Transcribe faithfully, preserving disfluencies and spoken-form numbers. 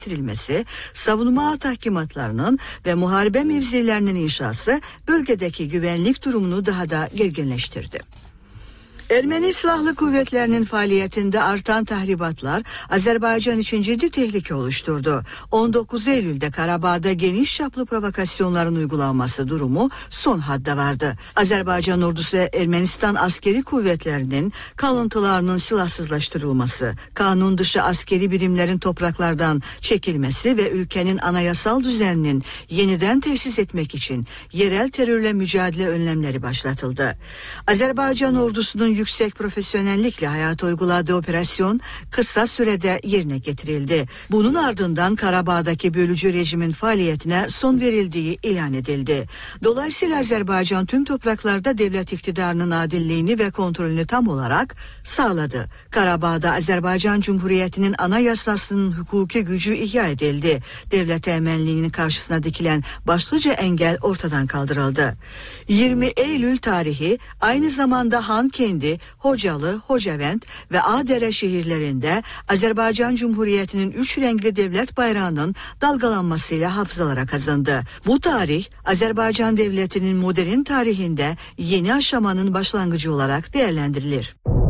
getirilmesi, savunma tahkimatlarının ve muharebe mevzilerinin inşası bölgedeki güvenlik durumunu daha da gerginleştirdi. Ermeni Silahlı Kuvvetlerinin faaliyetinde artan tahribatlar Azerbaycan için ciddi tehlike oluşturdu. on dokuz Eylül'de Karabağ'da geniş çaplı provokasyonların uygulanması durumu son hadde vardı. Azerbaycan ordusu Ermenistan askeri kuvvetlerinin kalıntılarının silahsızlaştırılması, kanun dışı askeri birimlerin topraklardan çekilmesi ve ülkenin anayasal düzeninin yeniden tesis etmek için yerel terörle mücadele önlemleri başlatıldı. Azerbaycan ordusunun yüksek profesyonellikle hayata uyguladığı operasyon kısa sürede yerine getirildi. Bunun ardından Karabağ'daki bölücü rejimin faaliyetine son verildiği ilan edildi. Dolayısıyla Azerbaycan tüm topraklarda devlet iktidarının adilliğini ve kontrolünü tam olarak sağladı. Karabağ'da Azerbaycan Cumhuriyeti'nin anayasasının hukuki gücü ihya edildi. Devlet egemenliğinin karşısına dikilen başlıca engel ortadan kaldırıldı. yirmi Eylül tarihi aynı zamanda Hankendi, Hocalı, Hocavent ve Ağdere şehirlerinde Azerbaycan Cumhuriyeti'nin üç renkli devlet bayrağının dalgalanmasıyla hafızalara kazındı. Bu tarih Azerbaycan Devleti'nin modern tarihinde yeni aşamanın başlangıcı olarak değerlendirilir.